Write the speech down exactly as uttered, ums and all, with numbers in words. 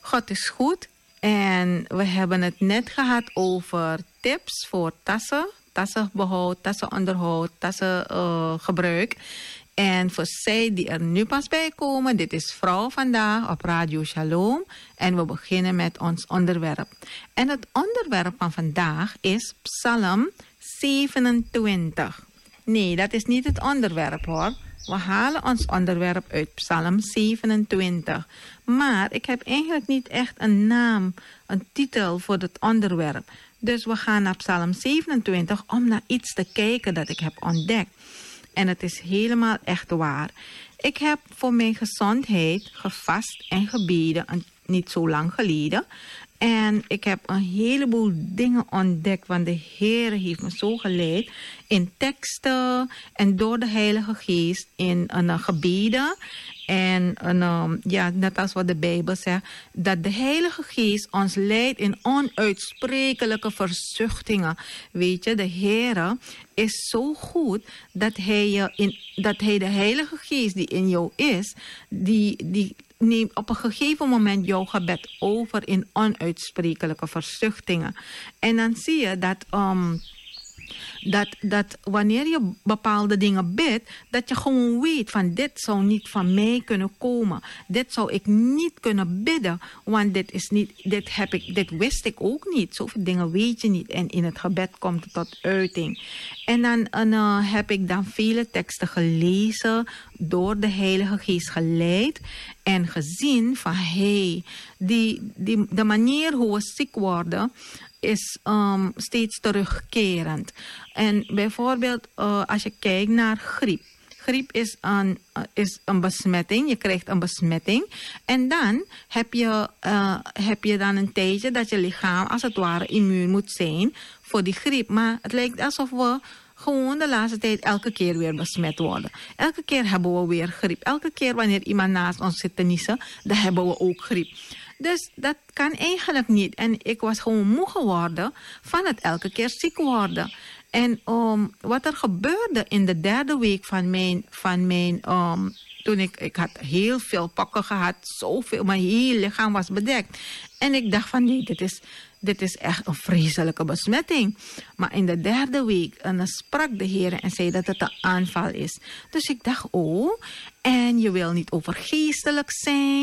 God is goed. En we hebben het net gehad over tips voor tassen. Tassenbehoud, tassenonderhoud, tassengebruik. En voor zij die er nu pas bij komen, dit is Vrouw Vandaag op Radio Shalom. En we beginnen met ons onderwerp. En het onderwerp van vandaag is Psalm zevenentwintig. Nee, dat is niet het onderwerp hoor. We halen ons onderwerp uit Psalm zevenentwintig. Maar ik heb eigenlijk niet echt een naam, een titel voor het onderwerp. Dus we gaan naar Psalm zevenentwintig om naar iets te kijken dat ik heb ontdekt. En het is helemaal echt waar. Ik heb voor mijn gezondheid gevast en gebeden, niet zo lang geleden. En ik heb een heleboel dingen ontdekt, want de Heer heeft me zo geleid in teksten en door de Heilige Geest in een gebeden. En um, ja, net als wat de Bijbel zegt, dat de Heilige Geest ons leidt in onuitsprekelijke verzuchtingen. Weet je, de Heer is zo goed dat hij, je in, dat hij de Heilige Geest die in jou is, die, die neemt op een gegeven moment jouw gebed over in onuitsprekelijke verzuchtingen. En dan zie je dat... Um, Dat, dat wanneer je bepaalde dingen bidt, dat je gewoon weet van dit zou niet van mij kunnen komen. Dit zou ik niet kunnen bidden, want dit is niet, dit heb ik, dit wist ik ook niet. Zoveel dingen weet je niet en in het gebed komt het tot uiting. En dan en, uh, heb ik dan vele teksten gelezen, door de Heilige Geest geleid en gezien van hé, hey, die, die, de manier hoe we ziek worden is um, steeds terugkerend. En bijvoorbeeld uh, als je kijkt naar griep. Griep is een, uh, is een besmetting. Je krijgt een besmetting. En dan heb je, uh, heb je dan een tijdje dat je lichaam als het ware immuun moet zijn voor die griep. Maar het lijkt alsof we gewoon de laatste tijd elke keer weer besmet worden. Elke keer hebben we weer griep. Elke keer wanneer iemand naast ons zit te niezen, dan hebben we ook griep. Dus dat kan eigenlijk niet. En ik was gewoon moe geworden van het elke keer ziek worden. En um, wat er gebeurde in de derde week van mijn... Van mijn um, toen ik, ik had heel veel pakken gehad, zoveel, mijn hele lichaam was bedekt. En ik dacht van nee, dit is, dit is echt een vreselijke besmetting. Maar in de derde week en dan sprak de Heer en zei dat het een aanval is. Dus ik dacht, oh, en je wil niet overgeestelijk zijn.